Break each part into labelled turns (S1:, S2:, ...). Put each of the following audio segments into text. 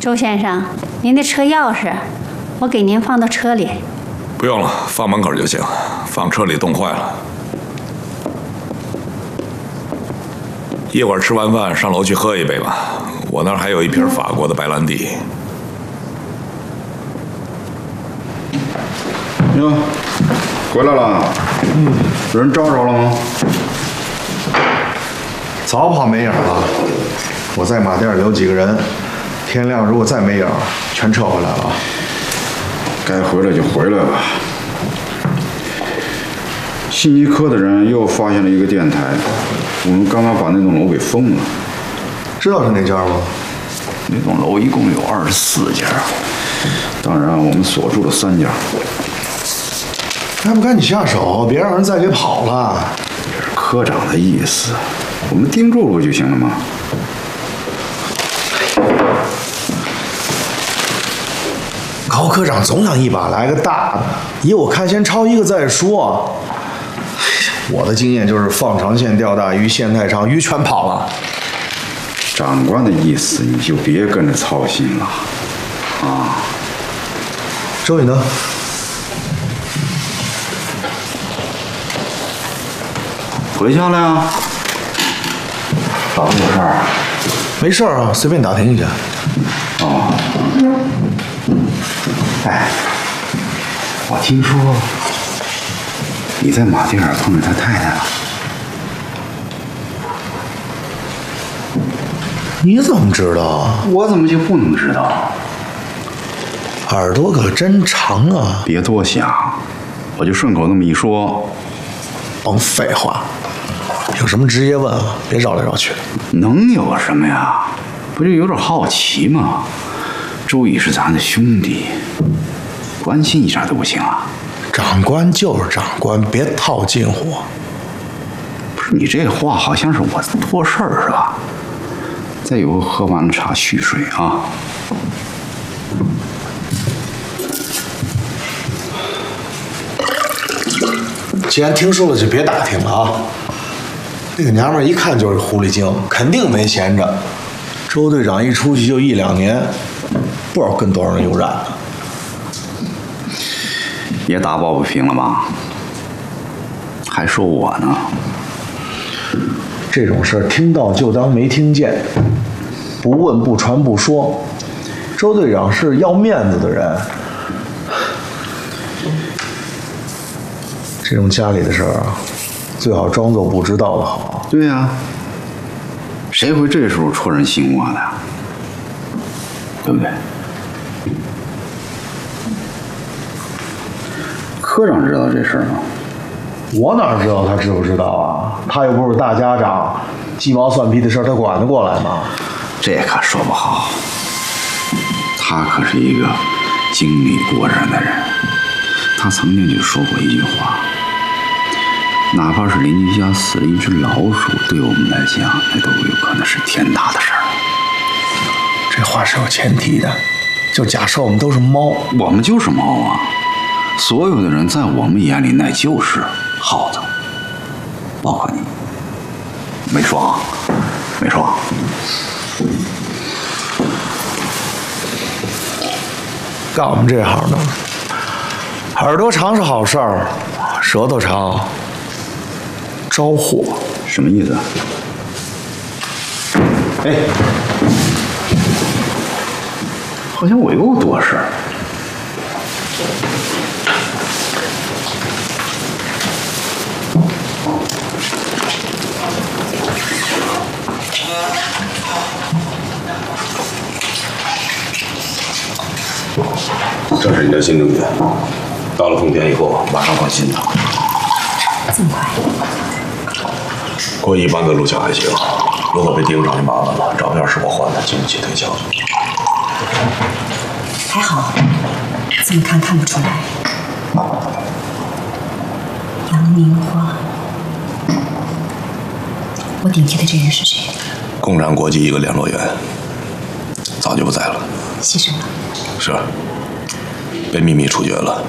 S1: 周先生，您的车钥匙，我给您放到车里。
S2: 不用了，放门口就行，放车里冻坏了。一会儿吃完饭上楼去喝一杯吧，我那儿还有一瓶法国的白兰地。
S3: 哟，回来了。有人招着了吗？
S4: 早跑没影了。我在马店留几个人，天亮如果再没影，全撤回来了啊。
S3: 该回来就回来吧。悉尼科的人又发现了一个电台，我们刚刚把那栋楼给封了。
S4: 知道是哪家吗？
S3: 那栋楼一共有24家，当然我们锁住了3家。
S4: 还不赶紧下手，别让人再给跑了。
S3: 这是科长的意思，我们盯住了不就行了吗？
S4: 高科长总想一把来个大的，以我看先抄一个再说。我的经验就是放长线钓大鱼，线太长，鱼全跑了。
S3: 长官的意思你就别跟着操心了，啊。
S4: 周宇呢？
S3: 回家了呀？找他有事儿？
S4: 没事儿啊，随便打听一下。
S3: 哦。哎，我听说你在马甸儿碰见他太太了。
S4: 你怎么知道？
S3: 我怎么就不能知道？
S4: 耳朵可真长啊！
S3: 别多想，我就顺口那么一说。
S4: 甭废话，有什么直接问啊，别绕来绕去。
S3: 能有什么呀？不就有点好奇吗？周乙是咱的兄弟，关心一下都不行啊？
S4: 长官就是长官，别套近乎。
S3: 不是你这话好像是我托事儿是吧？再有，喝完了茶续水啊。
S4: 既然听说了，就别打听了啊。那个娘们儿一看就是狐狸精，肯定没闲着。周队长一出去就1、2年，不知道跟多少人有染呢。
S3: 也打抱不平了吧？还说我呢？
S4: 这种事儿听到就当没听见，不问不传不说。周队长是要面子的人，这种家里的事儿啊，最好装作不知道的好。
S3: 对呀，谁会这时候戳人心窝的呀？对不对？科长知道这事儿吗？
S4: 我哪知道他知不知道啊？他又不是大家长，鸡毛蒜皮的事儿他管得过来吗？
S3: 这可说不好。他可是一个经历过人的人，他曾经就说过一句话：哪怕是邻居家死了一只老鼠，对我们来讲，那都有可能是天大的事儿。
S4: 这话是有前提的，就假设我们都是猫，
S3: 我们就是猫啊！所有的人在我们眼里那就是耗子，包括你。没说啊，没说啊。
S4: 干我们这行的，耳朵长是好事儿，舌头长招祸。
S3: 什么意思？哎，好像我又多事儿。
S2: 这是你的新证件，到了丰田以后马上换新的。
S1: 这么快？
S2: 过一般的路线还行，如果被盯上就麻烦了。照片是我换的，经不起推敲。
S1: 还好，这么看看不出来。杨明花，我顶替的这人是谁？
S2: 共产国际一个联络员，早就不在了。
S1: 牺牲了。
S2: 是，被秘密处决了。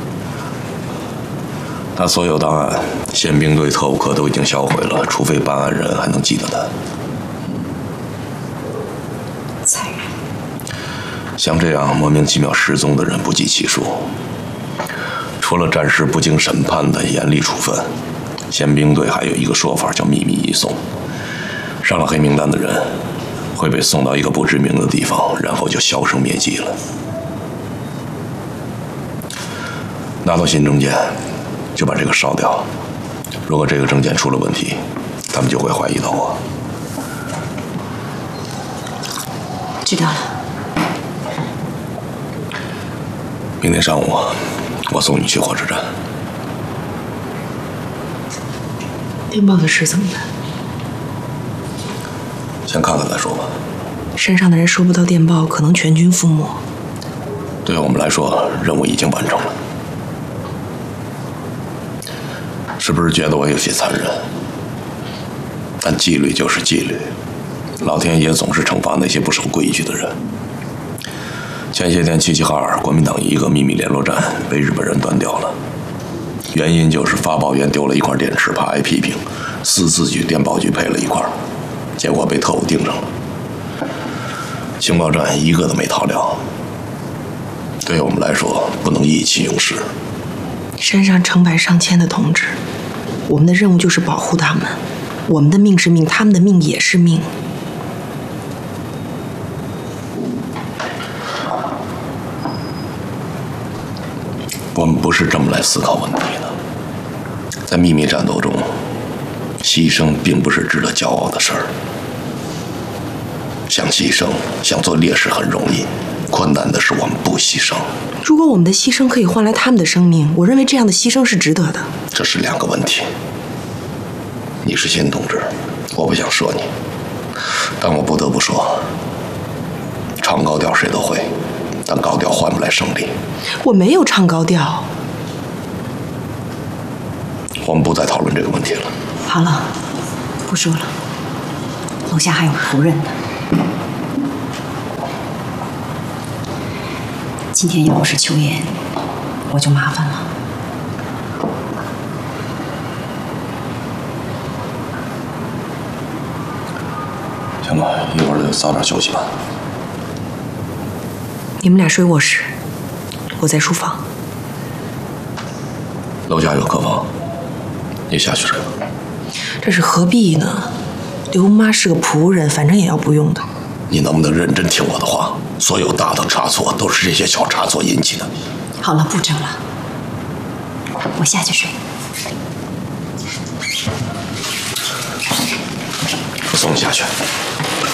S2: 他所有档案、宪兵队、特务科都已经销毁了，除非办案人还能记得他。
S1: 残忍。
S5: 像这样莫名其妙失踪的人不计其数，除了暂时不经审判的严厉处分，宪兵队还有一个说法叫秘密移送。上了黑名单的人会被送到一个不知名的地方，然后就销声灭迹了。拿到新证件，就把这个烧掉。如果这个证件出了问题，他们就会怀疑到我。
S6: 知道了。
S5: 明天上午，我送你去火车站。
S6: 电报的事怎么办？
S5: 先看看再说吧。
S6: 山上的人收不到电报，可能全军覆没。
S5: 对我们来说，任务已经完成了。是不是觉得我有些残忍？但纪律就是纪律，老天爷总是惩罚那些不守规矩的人。前些天齐齐哈尔国民党一个秘密联络站被日本人端掉了，原因就是发报员丢了一块电池，怕挨批评，私自去电报局配了一块，结果被特务盯上了。情报站一个都没逃掉。对我们来说，不能意气用事。
S6: 山上成百上千的同志，我们的任务就是保护他们。我们的命是命，他们的命也是命。
S5: 我们不是这么来思考问题的。在秘密战斗中，牺牲并不是值得骄傲的事儿。想牺牲，想做烈士很容易，困难的是我们不牺牲。
S6: 如果我们的牺牲可以换来他们的生命，我认为这样的牺牲是值得的。
S5: 这是两个问题。你是新同志，我不想说你，但我不得不说，唱高调谁都会，但高调换不来胜利。
S6: 我没有唱高调。
S5: 我们不再讨论这个问题了。
S1: 好了，不说了，楼下还有仆人呢。今天要不是秋妍，我就麻烦了。
S5: 行吧，一会儿就早点休息吧。
S6: 你们俩睡卧室，我在书房。
S5: 楼下有客房，你下去睡吧。
S6: 这是何必呢？刘妈是个仆人，反正也要不用的。
S5: 你能不能认真听我的话？所有大的差错都是这些小差错引起的。
S1: 好了，不争了，我下去睡。
S5: 我送你下去。